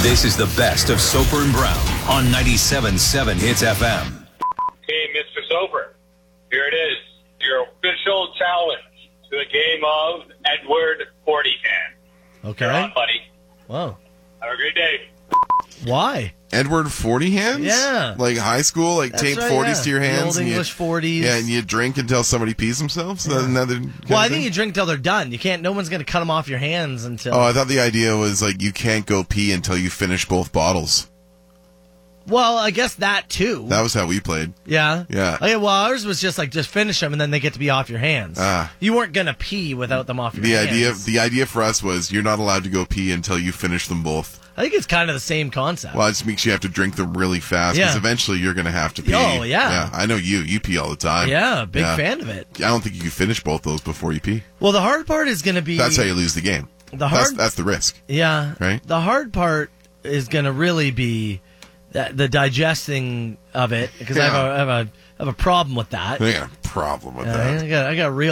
This is the best of Soper and Brown on 97.7 Hits FM. Okay, Mr. Soper, here it is. Your official challenge to the game of Edward Fortyhand. Okay. You're on, buddy. Wow. Have a great day. Why? Edward 40 hands? Yeah. Like high school, like That's tape right, 40s yeah. to your hands. The old and English 40s. Yeah, and you drink until somebody pees themselves? Yeah. Well, I think you drink till they're done. You can't. No one's going to cut them off your hands until. Oh, I thought the idea was like you can't go pee until you finish both bottles. Well, I guess that too. That was how we played. Yeah. Yeah. Okay, well, ours was just like just finish them and then they get to be off your hands. You weren't going to pee without them off your hands. The idea for us was you're not allowed to go pee until you finish them both. I think it's kind of the same concept. Well, it just makes you have to drink them really fast because eventually you're going to have to pee. Oh, yeah. Yeah, I know you pee all the time. Yeah, big fan of it. I don't think you can finish both those before you pee. Well, the hard part is going to be... That's how you lose the game. That's the risk. Yeah. Right? The hard part is going to really be the digesting of it because I have a problem with that. I got a problem with that. I got a real